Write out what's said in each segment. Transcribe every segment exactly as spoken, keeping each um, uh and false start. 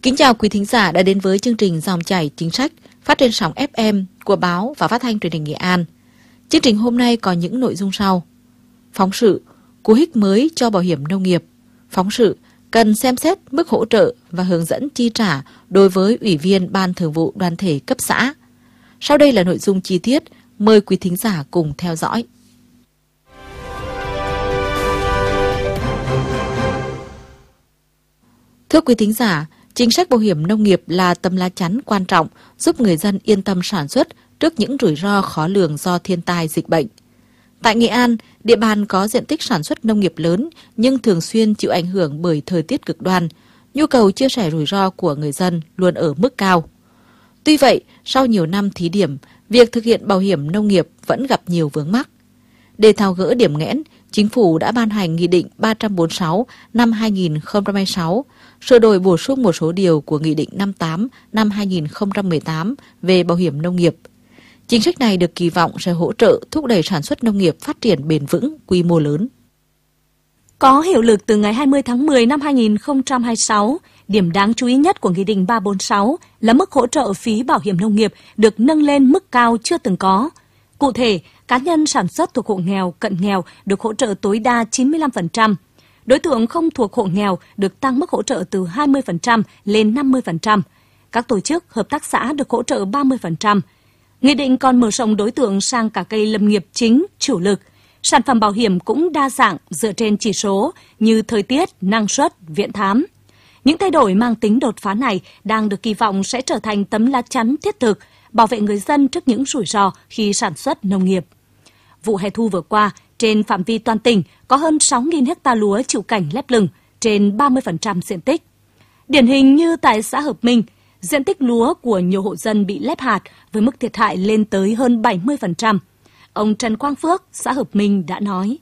Kính chào quý thính giả đã đến với chương trình Dòng chảy chính sách phát trên sóng ép em của báo và phát thanh truyền hình Nghệ An. Chương trình hôm nay có những nội dung sau: phóng sự cú hích mới cho bảo hiểm nông nghiệp, phóng sự cần xem xét mức hỗ trợ và hướng dẫn chi trả đối với ủy viên ban thường vụ đoàn thể cấp xã. Sau đây là nội dung chi tiết, mời quý thính giả cùng theo dõi. Thưa quý thính giả, chính sách bảo hiểm nông nghiệp là tấm lá chắn quan trọng giúp người dân yên tâm sản xuất trước những rủi ro khó lường do thiên tai dịch bệnh. Tại Nghệ An, địa bàn có diện tích sản xuất nông nghiệp lớn nhưng thường xuyên chịu ảnh hưởng bởi thời tiết cực đoan, nhu cầu chia sẻ rủi ro của người dân luôn ở mức cao. Tuy vậy, sau nhiều năm thí điểm, việc thực hiện bảo hiểm nông nghiệp vẫn gặp nhiều vướng mắc. Để tháo gỡ điểm nghẽn, Chính phủ đã ban hành Nghị định ba trăm bốn mươi sáu năm hai nghìn không trăm hai mươi sáu, sửa đổi bổ sung một số điều của Nghị định năm mươi tám năm hai nghìn không trăm mười tám về bảo hiểm nông nghiệp. Chính sách này được kỳ vọng sẽ hỗ trợ thúc đẩy sản xuất nông nghiệp phát triển bền vững, quy mô lớn. Có hiệu lực từ ngày hai mươi tháng mười năm hai nghìn không trăm hai mươi sáu, điểm đáng chú ý nhất của Nghị định ba trăm bốn mươi sáu là mức hỗ trợ phí bảo hiểm nông nghiệp được nâng lên mức cao chưa từng có. Cụ thể, cá nhân sản xuất thuộc hộ nghèo, cận nghèo được hỗ trợ tối đa chín mươi lăm phần trăm. Đối tượng không thuộc hộ nghèo được tăng mức hỗ trợ từ hai mươi phần trăm lên năm mươi phần trăm. Các tổ chức, hợp tác xã được hỗ trợ ba mươi phần trăm. Nghị định còn mở rộng đối tượng sang cả cây lâm nghiệp chính, chủ lực. Sản phẩm bảo hiểm cũng đa dạng dựa trên chỉ số như thời tiết, năng suất, viễn thám. Những thay đổi mang tính đột phá này đang được kỳ vọng sẽ trở thành tấm lá chắn thiết thực, bảo vệ người dân trước những rủi ro khi sản xuất nông nghiệp. Vụ hè thu vừa qua, trên phạm vi toàn tỉnh có hơn sáu nghìn ha lúa chịu cảnh lép lửng, trên ba mươi phần trăm diện tích. Điển hình như tại xã Hợp Minh, diện tích lúa của nhiều hộ dân bị lép hạt với mức thiệt hại lên tới hơn bảy mươi phần trăm. Ông Trần Quang Phước, xã Hợp Minh đã nói.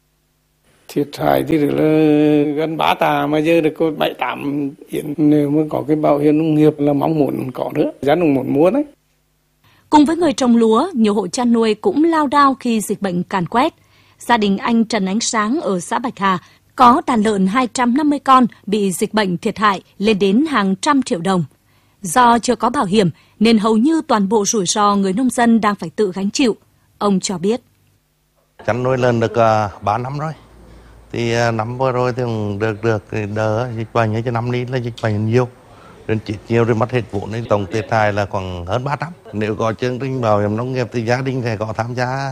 Thiệt hại thì được là gần ba tà mà giờ được có bảy tám hiện, nếu mà có cái bảo hiểm nông nghiệp là mong muốn có nữa, dân cũng muốn muốn đấy. Cùng với người trồng lúa, nhiều hộ chăn nuôi cũng lao đao khi dịch bệnh càn quét. Gia đình anh Trần Ánh Sáng ở xã Bạch Hà có đàn lợn hai trăm năm mươi con bị dịch bệnh thiệt hại lên đến hàng trăm triệu đồng. Do chưa có bảo hiểm nên hầu như toàn bộ rủi ro người nông dân đang phải tự gánh chịu. Ông cho biết. Chăn nuôi lợn được uh, ba năm rồi. Thì uh, năm vừa rồi thì được được đỡ dịch bệnh, cho năm nay là dịch bệnh nhiều. Nên chết nhiều rồi mất hết vốn nên tổng thiệt hại là khoảng hơn ba trăm. Nếu có chương trình bảo hiểm nông nghiệp thì gia đình sẽ có tham gia.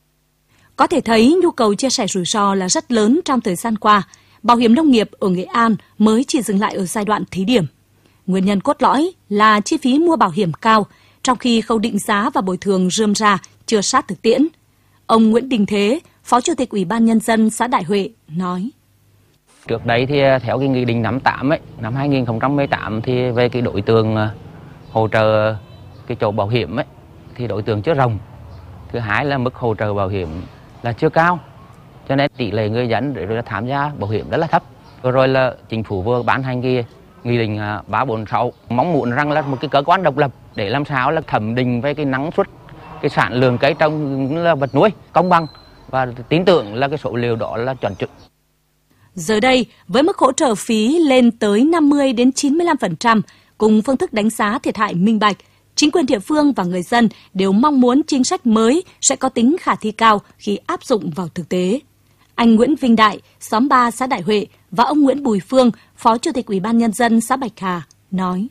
Có thể thấy nhu cầu chia sẻ rủi ro là rất lớn trong thời gian qua. Bảo hiểm nông nghiệp ở Nghệ An mới chỉ dừng lại ở giai đoạn thí điểm. Nguyên nhân cốt lõi là chi phí mua bảo hiểm cao, trong khi khâu định giá và bồi thường rườm rà chưa sát thực tiễn. Ông Nguyễn Đình Thế, Phó Chủ tịch Ủy ban Nhân dân xã Đại Huệ nói. Trước đây thì theo cái Nghị định năm mươi tám ấy, năm hai nghìn không trăm mười tám thì về cái đối tượng hỗ trợ cái chỗ bảo hiểm ấy thì đối tượng chưa rộng. Thứ hai là mức hỗ trợ bảo hiểm là chưa cao. Cho nên tỷ lệ người dân để rồi tham gia bảo hiểm rất là thấp. Vừa rồi là chính phủ vừa ban hành cái Nghị định ba trăm bốn mươi sáu mong muốn rằng là một cái cơ quan độc lập để làm sao là thẩm định về cái năng suất, cái sản lượng cây trồng là vật nuôi công bằng và tin tưởng là cái số liệu đó là chuẩn chuẩn. Giờ đây, với mức hỗ trợ phí lên tới năm mươi đến chín mươi lăm phần trăm cùng phương thức đánh giá thiệt hại minh bạch, chính quyền địa phương và người dân đều mong muốn chính sách mới sẽ có tính khả thi cao khi áp dụng vào thực tế. Anh Nguyễn Vinh Đại, xóm ba xã Đại Huệ và ông Nguyễn Bùi Phương, Phó Chủ tịch Ủy ban Nhân dân xã Bạch Hà nói.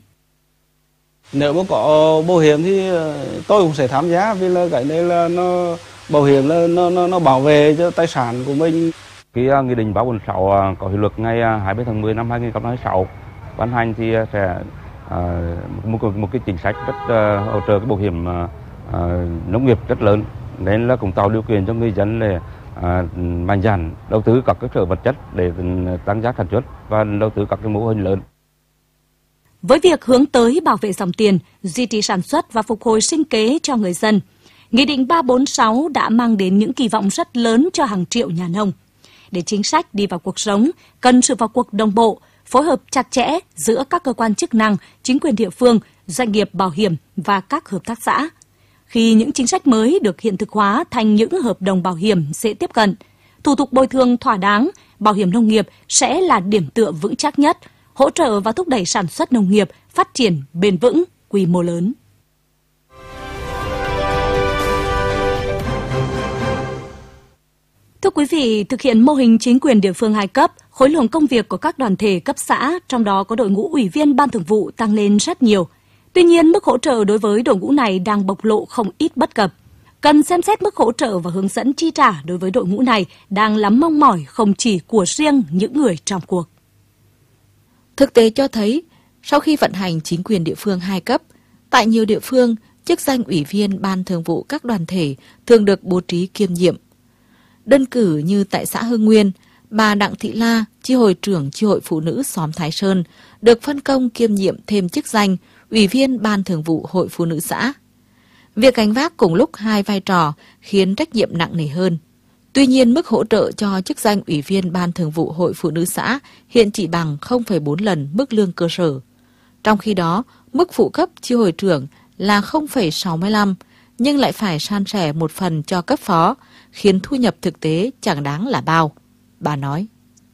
Nếu mà có bảo hiểm thì tôi cũng sẽ tham gia vì là cái này là nó bảo hiểm là nó nó, nó bảo vệ cho tài sản của mình. Cái uh, Nghị định ba trăm bốn mươi sáu uh, có hiệu lực ngày uh, hai mươi tháng mười năm hai nghìn không trăm hai mươi sáu ban hành thì uh, sẽ uh, một, một cái chính sách rất uh, hỗ trợ cái bảo hiểm uh, uh, nông nghiệp rất lớn, nên là cũng tạo điều kiện cho người dân để uh, mạnh dạn đầu tư các cơ sở vật chất để tăng giá sản xuất và đầu tư các cái mô hình lớn. Với việc hướng tới bảo vệ dòng tiền, duy trì sản xuất và phục hồi sinh kế cho người dân, Nghị định ba trăm bốn mươi sáu đã mang đến những kỳ vọng rất lớn cho hàng triệu nhà nông. Để chính sách đi vào cuộc sống, cần sự vào cuộc đồng bộ, phối hợp chặt chẽ giữa các cơ quan chức năng, chính quyền địa phương, doanh nghiệp bảo hiểm và các hợp tác xã. Khi những chính sách mới được hiện thực hóa thành những hợp đồng bảo hiểm dễ tiếp cận, thủ tục bồi thường thỏa đáng, bảo hiểm nông nghiệp sẽ là điểm tựa vững chắc nhất, hỗ trợ và thúc đẩy sản xuất nông nghiệp phát triển bền vững, quy mô lớn. Thưa quý vị, thực hiện mô hình chính quyền địa phương hai cấp, khối lượng công việc của các đoàn thể cấp xã, trong đó có đội ngũ ủy viên ban thường vụ tăng lên rất nhiều. Tuy nhiên, mức hỗ trợ đối với đội ngũ này đang bộc lộ không ít bất cập. Cần xem xét mức hỗ trợ và hướng dẫn chi trả đối với đội ngũ này đang lắm mong mỏi không chỉ của riêng những người trong cuộc. Thực tế cho thấy, sau khi vận hành chính quyền địa phương hai cấp, tại nhiều địa phương, chức danh ủy viên ban thường vụ các đoàn thể thường được bố trí kiêm nhiệm. Đơn cử như tại xã Hưng Nguyên, bà Đặng Thị La, chi hội trưởng chi hội phụ nữ xóm Thái Sơn, được phân công kiêm nhiệm thêm chức danh ủy viên ban thường vụ hội phụ nữ xã. Việc gánh vác cùng lúc hai vai trò khiến trách nhiệm nặng nề hơn. Tuy nhiên, mức hỗ trợ cho chức danh ủy viên ban thường vụ hội phụ nữ xã hiện chỉ bằng không phẩy bốn lần mức lương cơ sở. Trong khi đó, mức phụ cấp chi hội trưởng là không phẩy sáu mươi lăm, nhưng lại phải san sẻ một phần cho cấp phó, khiến thu nhập thực tế chẳng đáng là bao. Bà nói.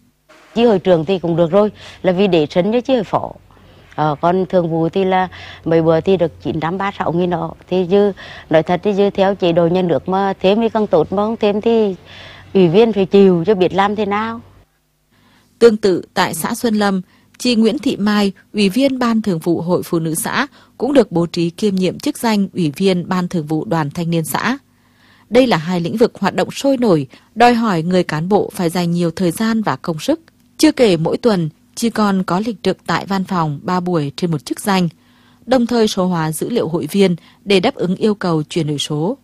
Chi hội trưởng thì cũng được rồi, là vì để sân cho chi hội phó. Ờ, còn thường vụ thì là mấy bữa thì được chín trăm ba mươi sáu nghìn đó. Thì dư, nói thật thì dư theo chế độ nhà nước mà thêm thì càng tốt, mà không thêm thì ủy viên phải chịu cho biết làm thế nào. Tương tự tại xã Xuân Lâm, chị Nguyễn Thị Mai, ủy viên ban thường vụ hội phụ nữ xã, cũng được bố trí kiêm nhiệm chức danh ủy viên ban thường vụ đoàn thanh niên xã. Đây là hai lĩnh vực hoạt động sôi nổi, đòi hỏi người cán bộ phải dành nhiều thời gian và công sức. Chưa kể mỗi tuần, chỉ còn có lịch trực tại văn phòng ba buổi trên một chức danh, đồng thời số hóa dữ liệu hội viên để đáp ứng yêu cầu chuyển đổi số.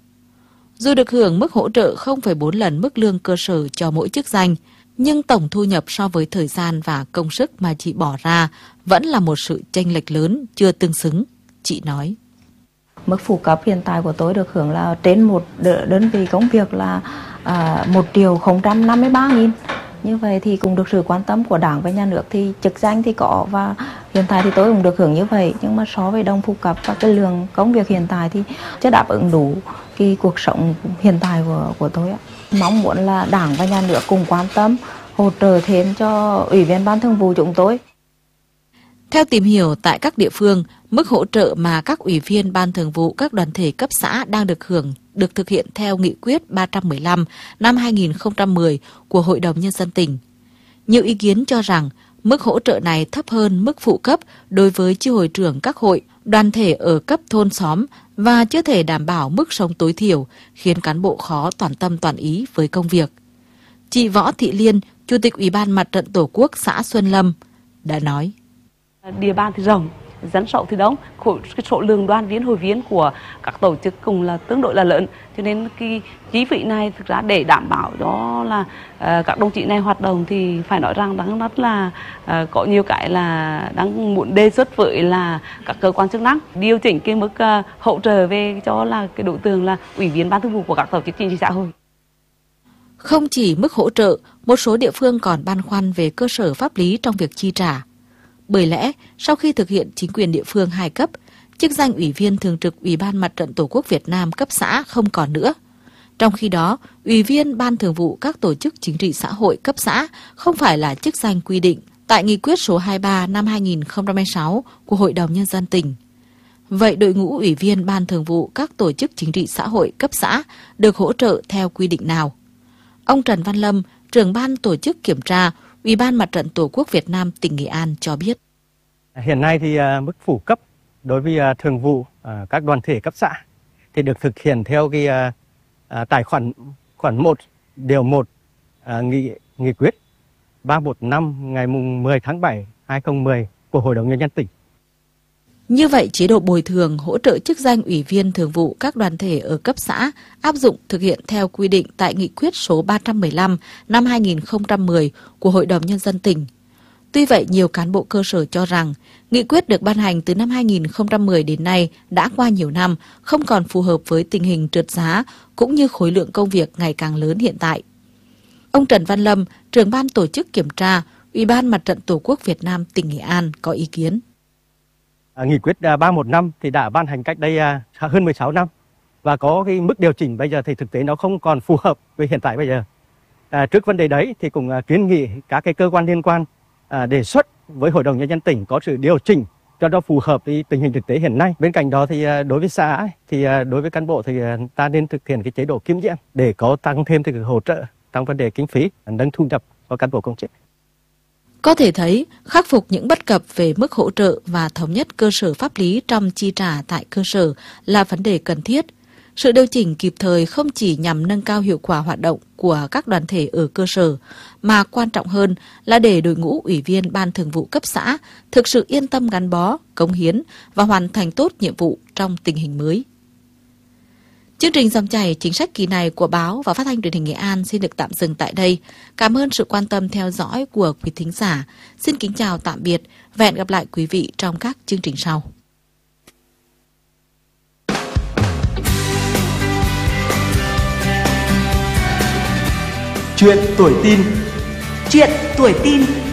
Dù được hưởng mức hỗ trợ không phẩy bốn lần mức lương cơ sở cho mỗi chức danh, nhưng tổng thu nhập so với thời gian và công sức mà chị bỏ ra vẫn là một sự chênh lệch lớn chưa tương xứng, chị nói. Mức phụ cấp hiện tại của tôi được hưởng là trên một đơn vị công việc là à, một triệu không trăm năm mươi ba nghìn. Như vậy thì cũng được sự quan tâm của Đảng và Nhà nước, thì chức danh thì có và hiện tại thì tôi cũng được hưởng như vậy. Nhưng mà so với đồng phụ cấp và cái lượng công việc hiện tại thì chưa đáp ứng đủ cái cuộc sống hiện tại của, của tôi. Mong muốn là Đảng và Nhà nước cùng quan tâm, hỗ trợ thêm cho Ủy viên Ban Thường vụ chúng tôi. Theo tìm hiểu tại các địa phương, mức hỗ trợ mà các ủy viên ban thường vụ các đoàn thể cấp xã đang được hưởng được thực hiện theo nghị quyết ba trăm mười lăm năm hai nghìn không trăm mười của Hội đồng Nhân dân tỉnh. Nhiều ý kiến cho rằng mức hỗ trợ này thấp hơn mức phụ cấp đối với chi hội trưởng các hội, đoàn thể ở cấp thôn xóm và chưa thể đảm bảo mức sống tối thiểu, khiến cán bộ khó toàn tâm toàn ý với công việc. Chị Võ Thị Liên, Chủ tịch Ủy ban Mặt trận Tổ quốc xã Xuân Lâm, đã nói. Địa bàn thì rộng, dân số thì đông, cái số lượng đoàn viên hội viên của các tổ chức cũng là tương đối là lớn, cho nên cái chi phí này thực ra để đảm bảo đó là uh, các đồng chí này hoạt động thì phải nói rằng đang rất là uh, có nhiều cái là đang muốn đề xuất với là các cơ quan chức năng điều chỉnh cái mức uh, hỗ trợ về cho là cái đối tượng là ủy viên ban thường vụ của các tổ chức chính trị xã hội. Không chỉ mức hỗ trợ, một số địa phương còn băn khoăn về cơ sở pháp lý trong việc chi trả. Bởi lẽ, sau khi thực hiện chính quyền địa phương hai cấp, chức danh ủy viên thường trực Ủy ban Mặt trận Tổ quốc Việt Nam cấp xã không còn nữa. Trong khi đó, ủy viên ban thường vụ các tổ chức chính trị xã hội cấp xã không phải là chức danh quy định tại nghị quyết số hai mươi ba năm hai nghìn không trăm hai mươi sáu của Hội đồng Nhân dân tỉnh. Vậy đội ngũ ủy viên ban thường vụ các tổ chức chính trị xã hội cấp xã được hỗ trợ theo quy định nào? Ông Trần Văn Lâm, trưởng ban tổ chức kiểm tra Ủy ban Mặt trận Tổ quốc Việt Nam tỉnh Nghệ An cho biết. Hiện nay thì uh, mức phụ cấp đối với uh, thường vụ uh, các đoàn thể cấp xã thì được thực hiện theo cái uh, uh, tài khoản khoản một điều một uh, nghị nghị quyết ba một năm ngày mùng mười tháng bảy hai nghìn không trăm mười của Hội đồng Nhân dân tỉnh. Như vậy, chế độ bồi thường hỗ trợ chức danh ủy viên thường vụ các đoàn thể ở cấp xã áp dụng thực hiện theo quy định tại nghị quyết số ba trăm mười lăm năm hai nghìn không trăm mười của Hội đồng Nhân dân tỉnh. Tuy vậy, nhiều cán bộ cơ sở cho rằng nghị quyết được ban hành từ năm hai nghìn không trăm mười đến nay đã qua nhiều năm, không còn phù hợp với tình hình trượt giá cũng như khối lượng công việc ngày càng lớn hiện tại. Ông Trần Văn Lâm, trưởng ban tổ chức kiểm tra Ủy ban Mặt trận Tổ quốc Việt Nam tỉnh Nghệ An có ý kiến. Nghị quyết ba một năm thì đã ban hành cách đây hơn mười sáu năm và có cái mức điều chỉnh bây giờ thì thực tế nó không còn phù hợp với hiện tại bây giờ. À, trước vấn đề đấy thì cũng kiến nghị các cái cơ quan liên quan à, đề xuất với Hội đồng Nhân dân tỉnh có sự điều chỉnh cho nó phù hợp với tình hình thực tế hiện nay. Bên cạnh đó thì đối với xã ấy, thì đối với cán bộ thì ta nên thực hiện cái chế độ kiêm nhiệm để có tăng thêm cái hỗ trợ trong vấn đề kinh phí, nâng thu nhập cho cán bộ công chức. Có thể thấy, khắc phục những bất cập về mức hỗ trợ và thống nhất cơ sở pháp lý trong chi trả tại cơ sở là vấn đề cần thiết. Sự điều chỉnh kịp thời không chỉ nhằm nâng cao hiệu quả hoạt động của các đoàn thể ở cơ sở, mà quan trọng hơn là để đội ngũ ủy viên Ban Thường vụ cấp xã thực sự yên tâm gắn bó, cống hiến và hoàn thành tốt nhiệm vụ trong tình hình mới. Chương trình Dòng chảy chính sách kỳ này của báo và Phát thanh Truyền hình Nghệ An xin được tạm dừng tại đây. Cảm ơn sự quan tâm theo dõi của quý thính giả. Xin kính chào tạm biệt và hẹn gặp lại quý vị trong các chương trình sau. Chuyện tuổi tin. Chuyện tuổi tin.